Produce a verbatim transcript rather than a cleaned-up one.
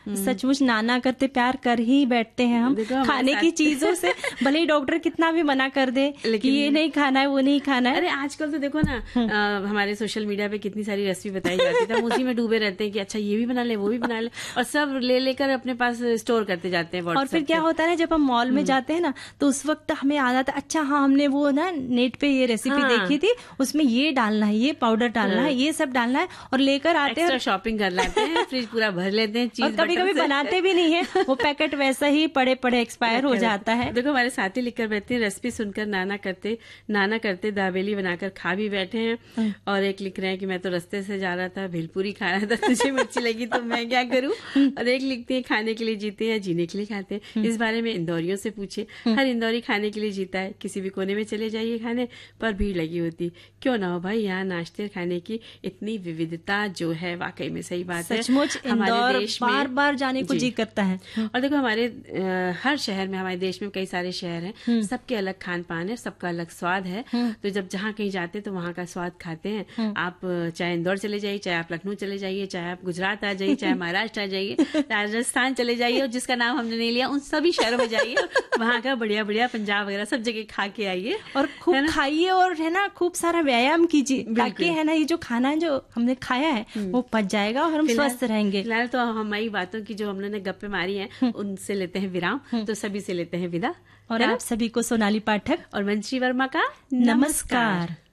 सचमुच नाना करते प्यार कर ही बैठते हैं हम खाने की चीजों से, भले ही डॉक्टर कितना भी मना कर दे कि ये नहीं खाना है वो नहीं खाना है। अरे आजकल तो देखो ना आ, हमारे सोशल मीडिया पे कितनी सारी रेसिपी बताई जाती है, हम उसी में डूबे रहते हैं कि अच्छा ये भी बना ले वो भी बना ले, और सब ले लेकर अपने पास स्टोर करते जाते हैं। और फिर क्या होता है ना, जब हम मॉल में जाते हैं ना तो उस वक्त हमें याद आता है अच्छा हाँ हमने वो ना नेट पे ये रेसिपी हाँ। देखी थी, उसमें ये डालना है, ये पाउडर डालना है, ये सब डालना है, और लेकर आते हैं, शॉपिंग कर लाते हैं, फ्रिज पूरा भर लेते हैं चीज, और कभी कभी बनाते भी नहीं है, वो पैकेट वैसा ही पड़े पड़े एक्सपायर हो जाता है। देखो हमारे साथी लिखकर बैठते हैं, रेसिपी सुनकर नाना करते नाना करते दाबेली बनाकर खा भी बैठे हैं। और एक लिख रहे हैं कि मैं तो रास्ते से जा रहा था, भेलपुरी खा रहा था, तुझे मिर्ची लगी तो मैं क्या करूं। और एक लिखते हैं खाने के लिए जीते हैं जीने के लिए खाते हैं। इस बारे में इंदौरियों से पूछे, हर इंदौरी खाने के लिए जीता है, किसी भी कोने में चले जाइए खाने पर भीड़ लगी होती, क्यों ना हो भाई यहाँ नाश्ते खाने की इतनी विविधता जो है, वाकई में सही बात है। सचमुच हमारे देश में बार बार जाने को जी करता है। और देखो हमारे आ, हर शहर में, हमारे देश में कई सारे शहर हैं, सबके अलग खान पान है, सबका अलग स्वाद है। तो जब जहाँ कहीं जाते हैं तो वहाँ का स्वाद खाते हैं। आप चाहे इंदौर चले जाइए, चाहे आप लखनऊ चले जाइए, चाहे आप गुजरात आ जाइए, चाहे महाराष्ट्र आ जाइए, राजस्थान चले जाइए, और जिसका नाम हमने नहीं लिया उन सभी शहरों में जाइए, वहाँ का बढ़िया बढ़िया पंजाब वगैरह सब जगह खा के आइए, और खूब खाइए, और है ना खूब सारा व्यायाम कीजिए, ताकि है ना ये जो खाना जो हमने खाया है वो पच जाएगा और हम स्वस्थ रहेंगे। फिलहाल तो हमारी बातों की जो हमने गप्पे मारी हैं उनसे लेते हैं विराम, तो सभी से लेते हैं विदा। और आप सभी को सोनाली पाठक और मंशी वर्मा का नमस्कार।